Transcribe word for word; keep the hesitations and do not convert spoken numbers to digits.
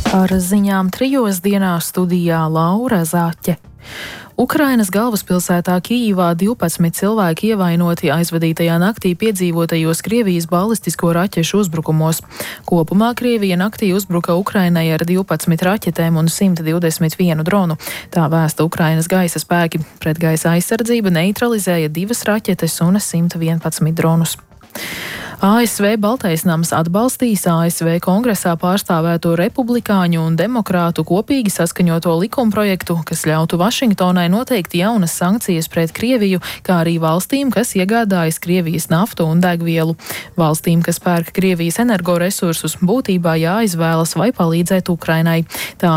Ar ziņām trijos dienās studijā Laura Zaķe. Ukrainas galvaspilsētā Kijivā divpadsmit cilvēki ievainoti aizvadītajā naktī piedzīvotajos Krievijas balistisko raķešu uzbrukumos. Kopumā Krievija naktī uzbruka Ukrainai ar divpadsmit raķetēm un simt divdesmit vienu dronu. Tā vēsta Ukrainas gaisa spēki. Pretgaisa aizsardzība neutralizēja divas raķetes un simt vienpadsmit dronus. A S V Baltais nams atbalstīs A S V kongresā pārstāvēto republikāņu un demokrātu kopīgi saskaņoto likumprojektu, kas ļautu Vašingtonai noteikt jaunas sankcijas pret Krieviju, kā arī valstīm, kas iegādājas Krievijas naftu un degvielu. Valstīm, kas pērk Krievijas energoresursus, būtībā jāizvēlas vai palīdzēt Ukrainai. Tā